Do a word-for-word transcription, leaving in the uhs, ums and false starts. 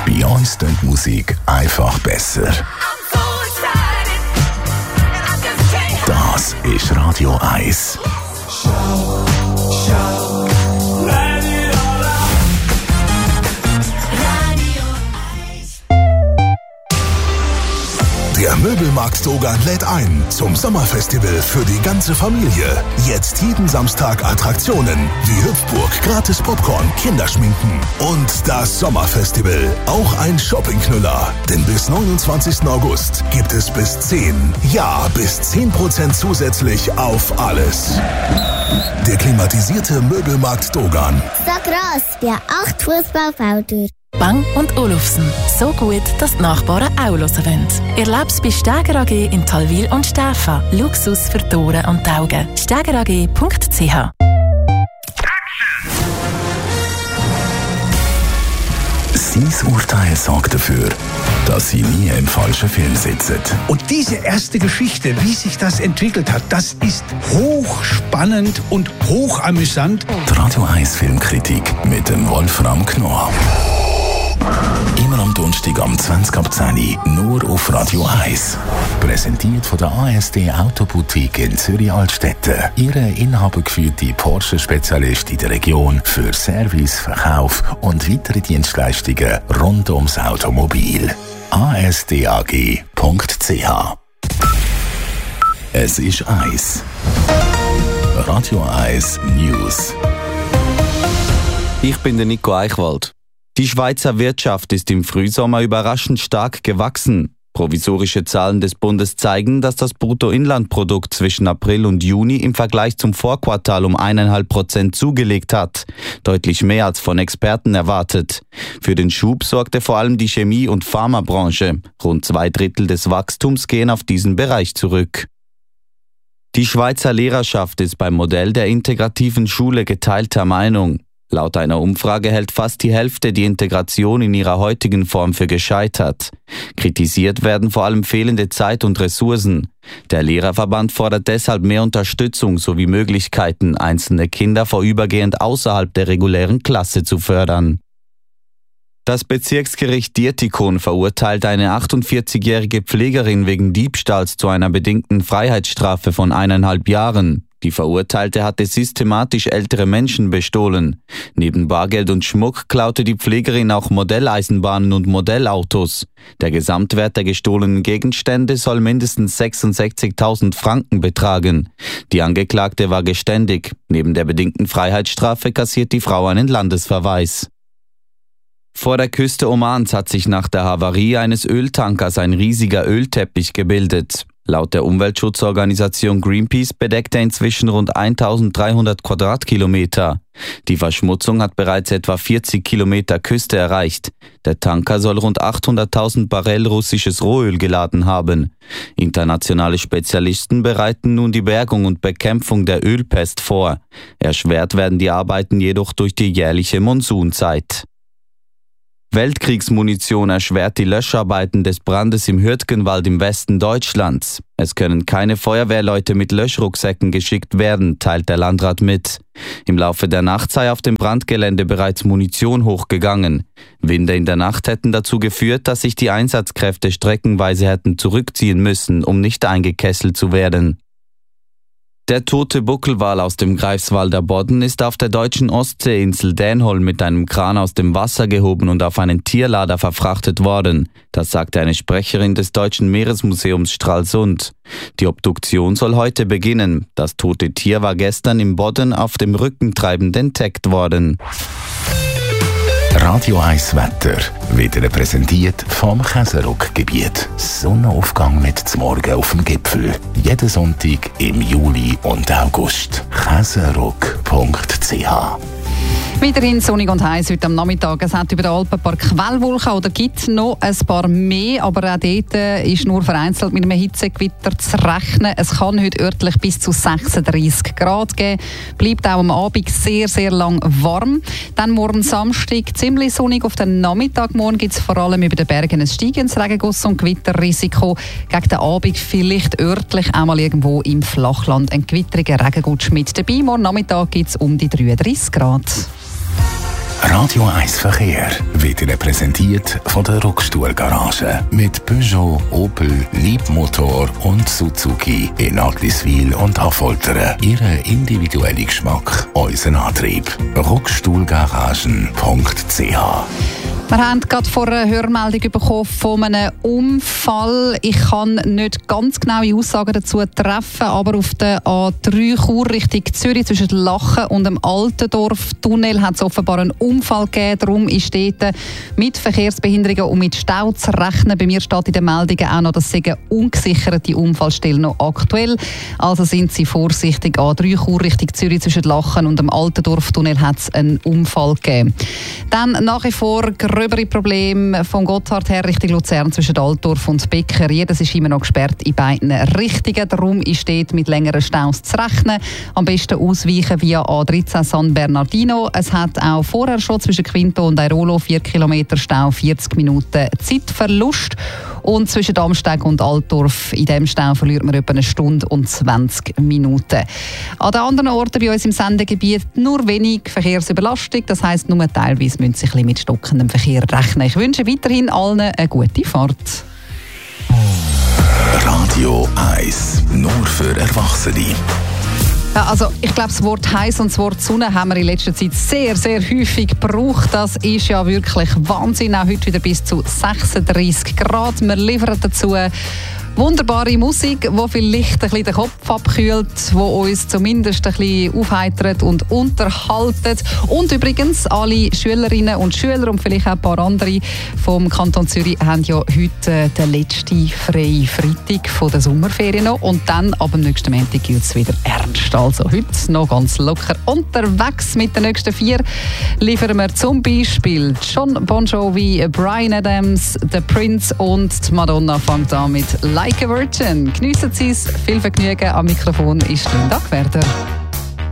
Bei uns klingt die Musik einfach besser. Das ist Radio eins. Schau, schau, Radio eins. Der Möbelmarkt Dogan lädt ein zum Sommerfestival für die ganze Familie. Jetzt jeden Samstag Attraktionen wie Hüpfburg, gratis Popcorn, Kinderschminken und das Sommerfestival. Auch ein Shoppingknüller. Denn bis neunundzwanzigsten August gibt es bis zehn, ja bis zehn Prozent zusätzlich auf alles. Der klimatisierte Möbelmarkt Dogan. So gross wie acht Fußballfelder. Bang und Olufsen. So gut, dass die Nachbarn auch hören wollen. Erleb's bei Steger A G in Talwil und Stäfa. Luxus für die Ohren und die Augen. steger a g punkt c h. Sein Urteil sorgt dafür, dass Sie nie im falschen Film sitzen. Und diese erste Geschichte, wie sich das entwickelt hat, das ist hochspannend und hochamüsant. Die Radio eins Filmkritik mit dem Wolfram Knorr. Immer am Donnerstag am zwanzig ab zehn nur auf Radio eins. Präsentiert von der A S D Autoboutique in Zürich-Altstetten. Ihre inhabergeführte Porsche-Spezialist in der Region für Service, Verkauf und weitere Dienstleistungen rund ums Automobil. a s d a g punkt c h. Es ist eins. Radio eins News. Ich bin der Nico Eichwald. Die Schweizer Wirtschaft ist im Frühsommer überraschend stark gewachsen. Provisorische Zahlen des Bundes zeigen, dass das Bruttoinlandprodukt zwischen April und Juni im Vergleich zum Vorquartal um eineinhalb Prozent zugelegt hat. Deutlich mehr als von Experten erwartet. Für den Schub sorgte vor allem die Chemie- und Pharmabranche. Rund zwei Drittel des Wachstums gehen auf diesen Bereich zurück. Die Schweizer Lehrerschaft ist beim Modell der integrativen Schule geteilter Meinung. Laut einer Umfrage hält fast die Hälfte die Integration in ihrer heutigen Form für gescheitert. Kritisiert werden vor allem fehlende Zeit und Ressourcen. Der Lehrerverband fordert deshalb mehr Unterstützung sowie Möglichkeiten, einzelne Kinder vorübergehend außerhalb der regulären Klasse zu fördern. Das Bezirksgericht Dietikon verurteilt eine achtundvierzigjährige Pflegerin wegen Diebstahls zu einer bedingten Freiheitsstrafe von eineinhalb Jahren. Die Verurteilte hatte systematisch ältere Menschen bestohlen. Neben Bargeld und Schmuck klaute die Pflegerin auch Modelleisenbahnen und Modellautos. Der Gesamtwert der gestohlenen Gegenstände soll mindestens sechsundsechzigtausend Franken betragen. Die Angeklagte war geständig. Neben der bedingten Freiheitsstrafe kassiert die Frau einen Landesverweis. Vor der Küste Omans hat sich nach der Havarie eines Öltankers ein riesiger Ölteppich gebildet. Laut der Umweltschutzorganisation Greenpeace bedeckt er inzwischen rund eintausenddreihundert Quadratkilometer. Die Verschmutzung hat bereits etwa vierzig Kilometer Küste erreicht. Der Tanker soll rund achthunderttausend Barrel russisches Rohöl geladen haben. Internationale Spezialisten bereiten nun die Bergung und Bekämpfung der Ölpest vor. Erschwert werden die Arbeiten jedoch durch die jährliche Monsunzeit. Weltkriegsmunition erschwert die Löscharbeiten des Brandes im Hürtgenwald im Westen Deutschlands. Es können keine Feuerwehrleute mit Löschrucksäcken geschickt werden, teilt der Landrat mit. Im Laufe der Nacht sei auf dem Brandgelände bereits Munition hochgegangen. Winde in der Nacht hätten dazu geführt, dass sich die Einsatzkräfte streckenweise hätten zurückziehen müssen, um nicht eingekesselt zu werden. Der tote Buckelwal aus dem Greifswalder Bodden ist auf der deutschen Ostseeinsel Dänholm mit einem Kran aus dem Wasser gehoben und auf einen Tierlader verfrachtet worden. Das sagte eine Sprecherin des Deutschen Meeresmuseums Stralsund. Die Obduktion soll heute beginnen. Das tote Tier war gestern im Bodden auf dem Rücken treibend entdeckt worden. Radio eins Wetter wird präsentiert vom Käseruck-Gebiet. Sonnenaufgang mit zum Morgen auf dem Gipfel. Jeden Sonntag im Juli und August. käseruck punkt c h. Weiterhin sonnig und heiß heute am Nachmittag. Es hat über den Alpen ein paar Quellwolken oder gibt noch ein paar mehr, aber auch dort ist nur vereinzelt mit einem Hitzegewitter zu rechnen. Es kann heute örtlich bis zu sechsunddreissig Grad geben. Bleibt auch am Abend sehr, sehr lang warm. Dann morgen Samstag ziemlich sonnig. Auf den Nachmittag morgen gibt es vor allem über den Bergen ein steigendes Regenguss- und Gewitterrisiko. Gegen den Abend vielleicht örtlich auch mal irgendwo im Flachland ein gewitteriger Regengutsch mit dabei. Morgen Nachmittag gibt es um die dreiunddreissig Grad. Radio eins Verkehr wird Ihnen präsentiert von der Rockstuhl-Garage mit Peugeot, Opel, Leapmotor und Suzuki in Agliswil und Affoltern. Ihren individuellen Geschmack, unseren Antrieb. rockstuhlgaragen punkt c h. Wir haben gerade vor einer Hörmeldung bekommen von einem Unfall. Ich kann nicht ganz genaue Aussagen dazu treffen, aber auf der A drei Chur Richtung Zürich zwischen Lachen und dem Altendorf-Tunnel hat es offenbar einen Unfall gegeben. Darum ist dort mit Verkehrsbehinderungen und mit Stau zu rechnen. Bei mir steht in den Meldungen auch noch, dass eine ungesicherte Unfallstelle noch aktuell. Also sind Sie vorsichtig. A drei Chur Richtung Zürich zwischen Lachen und dem Altendorf-Tunnel hat es einen Unfall gegeben. Dann nach wie vor gröbere Probleme vom Gotthard her Richtung Luzern zwischen Altdorf und Beckerie. Das ist immer noch gesperrt in beiden Richtungen. Darum ist dort mit längeren Staus zu rechnen. Am besten ausweichen via A dreizehn San Bernardino. Es hat auch vorher schon zwischen Quinto und Airolo vier Kilometer Stau, vierzig Minuten Zeitverlust. Und zwischen Damsteg und Altdorf, in diesem Stau verliert man etwa eine Stunde und zwanzig Minuten. An den anderen Orten bei uns im Sendegebiet nur wenig Verkehrsüberlastung. Das heisst, nur teilweise müssen Sie ein bisschen mit stockendem Verkehr rechnen. Ich wünsche weiterhin allen eine gute Fahrt. Radio eins, nur für Erwachsene. Ja, also ich glaube, das Wort heiß und das Wort Sonne haben wir in letzter Zeit sehr, sehr häufig gebraucht. Das ist ja wirklich Wahnsinn. Auch heute wieder bis zu sechsunddreissig Grad. Wir liefern dazu wunderbare Musik, die vielleicht ein bisschen den Kopf abkühlt, die uns zumindest ein bisschen aufheitert und unterhaltet. Und übrigens, alle Schülerinnen und Schüler und vielleicht auch ein paar andere vom Kanton Zürich haben ja heute den letzten freien Freitag von der Sommerferien noch. Und dann ab dem nächsten Montag gilt es wieder ernst. Also heute noch ganz locker unterwegs mit den nächsten vier liefern wir zum Beispiel John Bon Jovi, Bryan Adams, The Prince und Madonna fängt an mit Like a Virgin. Geniessen Sie es. Viel Vergnügen. Am Mikrofon ist Linda Gwerder.